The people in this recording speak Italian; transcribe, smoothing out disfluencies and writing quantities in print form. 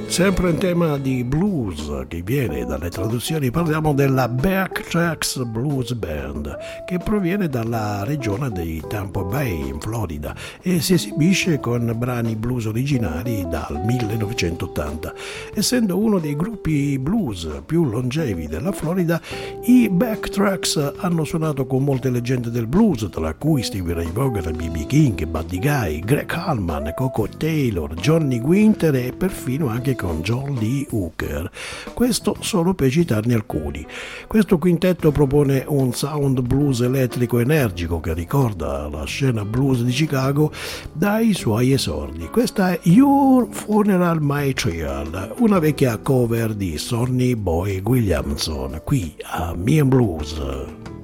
Sempre in tema di blues, che viene dalle traduzioni, parliamo della Backtracks Blues Band, che proviene dalla regione di Tampa Bay, in Florida, e si esibisce con brani blues originali dal 1980. Essendo uno dei gruppi blues più longevi della Florida, i Backtracks hanno suonato con molte leggende del blues, tra cui Stevie Ray Vaughan, B.B. King, Buddy Guy, Greg Allman, Coco Taylor, Johnny Winter e perfino anche con John Lee Hooker. Questo solo per citarne alcuni. Questo quintetto propone un sound blues elettrico energico che ricorda la scena blues di Chicago dai suoi esordi. Questa è Your Funeral My Child, una vecchia cover di Sonny Boy Williamson, qui a Me and Blues.